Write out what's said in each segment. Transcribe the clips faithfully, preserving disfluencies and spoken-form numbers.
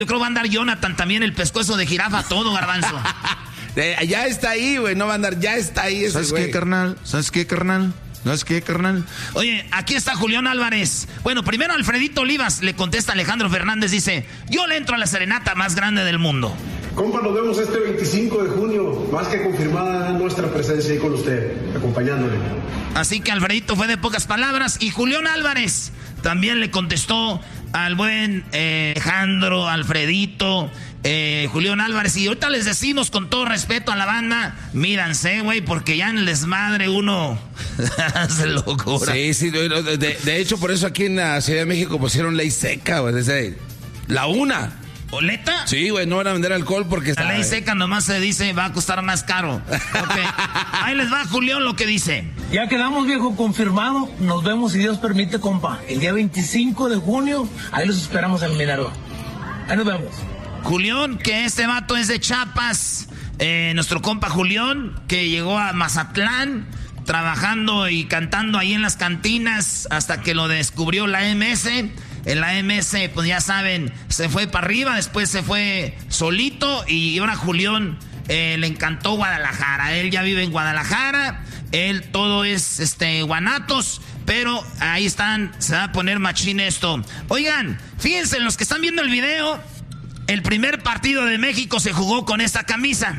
Yo creo que va a andar Jonathan también, el pescuezo de jirafa, todo, Garbanzo. Ya está ahí, güey, no va a andar, ya está ahí ese ¿Sabes güey. qué, carnal? ¿Sabes qué, carnal? ¿Sabes qué, carnal? Oye, aquí está Julián Álvarez. Bueno, primero Alfredito Olivas le contesta a Alejandro Fernández, dice, yo le entro a la serenata más grande del mundo. Compa, nos vemos este veinticinco de junio, más que confirmada nuestra presencia ahí con usted, acompañándole. Así que Alfredito fue de pocas palabras y Julián Álvarez también le contestó al buen eh, Alejandro, Alfredito, eh, Julián Álvarez. Y ahorita les decimos con todo respeto a la banda, míranse, güey, porque ya en el desmadre uno hace locura. Sí, sí, de, de, de hecho por eso aquí en la Ciudad de México pusieron ley seca, güey, desde la una. ¿Oleta? Sí, güey, no van a vender alcohol porque la está... ley seca nomás se dice va a costar más caro. Okay. Ahí les va Julián lo que dice. Ya quedamos, viejo, confirmado. Nos vemos, si Dios permite, compa. El día veinticinco de junio, ahí los esperamos en Minerva. Ahí nos vemos. Julián, que este vato es de Chiapas. Eh, nuestro compa Julián, que llegó a Mazatlán, trabajando y cantando ahí en las cantinas hasta que lo descubrió la M S. En la M S, pues ya saben, se fue para arriba, después se fue solito y ahora Julián eh, le encantó Guadalajara. Él ya vive en Guadalajara, él todo es este Guanatos, pero ahí están, se va a poner machín esto. Oigan, fíjense, los que están viendo el video, el primer partido de México se jugó con esta camisa.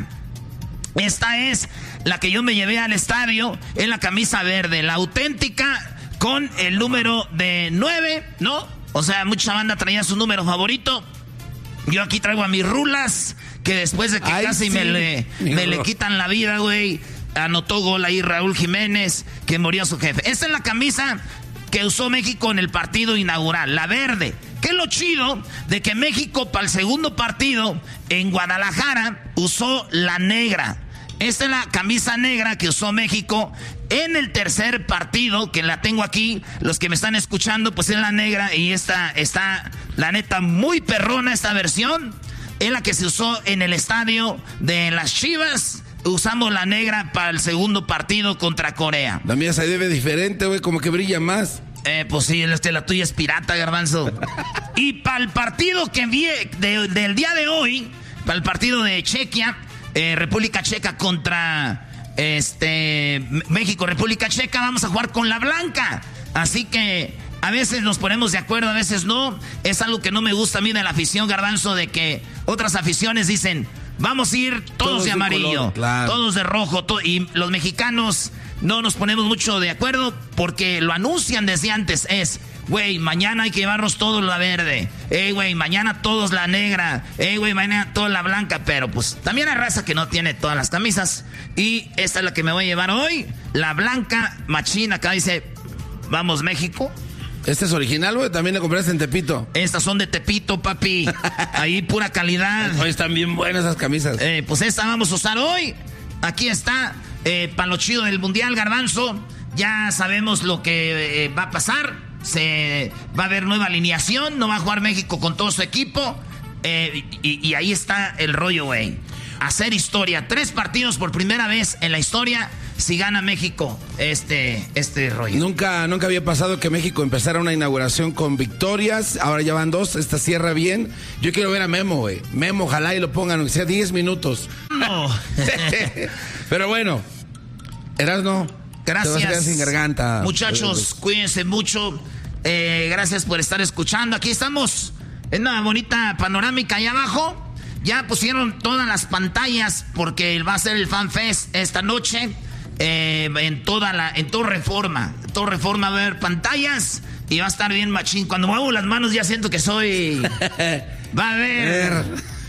Esta es la que yo me llevé al estadio, es la camisa verde, la auténtica con el número de nueve, ¿no? O sea, mucha banda traía su número favorito. Yo aquí traigo a mis rulas, que después de que Ay, casi sí. me, le, me le quitan la vida, güey, anotó gol ahí Raúl Jiménez, que murió su jefe. Esta es la camisa que usó México en el partido inaugural, la verde. ¿Qué es lo chido de que México para el segundo partido en Guadalajara usó la negra? Esta es la camisa negra que usó México en el tercer partido, que la tengo aquí. Los que me están escuchando, pues es la negra. Y esta está, la neta, muy perrona esta versión. Es la que se usó en el estadio de las Chivas. Usamos la negra para el segundo partido contra Corea. La mía se debe diferente, güey, como que brilla más. Eh, pues sí, este, la tuya es pirata, Garbanzo. Y para el partido que vi de, del día de hoy, para el partido de Chequia... Eh, República Checa contra este México, República Checa, vamos a jugar con la blanca. Así que a veces nos ponemos de acuerdo, a veces no. Es algo que no me gusta a mí de la afición, Garbanzo, de que otras aficiones dicen, vamos a ir todos, todos de amarillo, color, claro. Todos de rojo, to- y los mexicanos no nos ponemos mucho de acuerdo porque lo anuncian desde antes. Es, güey, mañana hay que llevarnos todos la verde. Ey, güey, mañana todos la negra. Ey, güey, mañana todos la blanca. Pero pues también hay raza que no tiene todas las camisas. Y esta es la que me voy a llevar hoy. La blanca machina. Acá dice, vamos México. ¿Este es original, güey? ¿También la compraste en Tepito? Estas son de Tepito, papi. Ahí pura calidad. Hoy están bien buenas esas camisas. Eh, pues esta vamos a usar hoy. Aquí está. Eh, para lo chido del Mundial, Garbanzo. Ya sabemos lo que eh, va a pasar. Se va a haber nueva alineación. No va a jugar México con todo su equipo. Eh, y, y ahí está el rollo, güey. Hacer historia. Tres partidos por primera vez en la historia. Si gana México este, este rollo. Nunca, nunca había pasado que México empezara una inauguración con victorias. Ahora ya van dos. Esta cierra bien. Yo quiero ver a Memo, güey. Memo, ojalá y lo pongan, aunque sea diez minutos. No. Pero bueno, Erasno, gracias. Te vas a quedar sin garganta. Muchachos, cuídense mucho. Eh, gracias por estar escuchando. Aquí estamos en una bonita panorámica allá abajo. Ya pusieron todas las pantallas porque va a ser el Fan Fest esta noche. Eh, en toda la, en todo Reforma. En todo Reforma va a haber pantallas y va a estar bien machín. Cuando muevo las manos ya siento que soy. Va a haber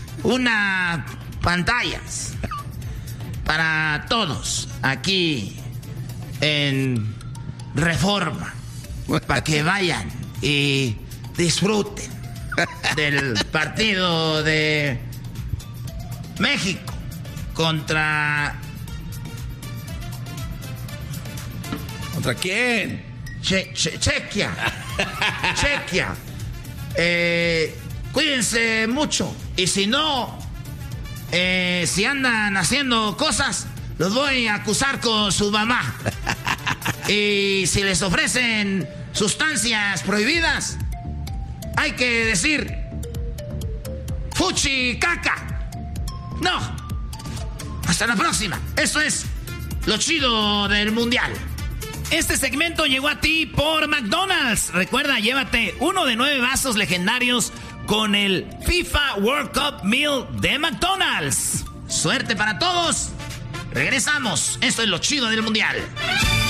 una pantallas para todos aquí en Reforma, para que vayan y disfruten del partido de México contra ¿Contra quién? Che, che, Chequia. Chequia. Eh, cuídense mucho. Y si no, eh, si andan haciendo cosas, los voy a acusar con su mamá. Y si les ofrecen sustancias prohibidas, hay que decir fuchi caca. No. Hasta la próxima. Eso es lo chido del mundial. Este segmento llegó a ti por McDonald's. Recuerda, llévate uno de nueve vasos legendarios con el FIFA World Cup Meal de McDonald's. Suerte para todos. Regresamos. Esto es lo chido del mundial.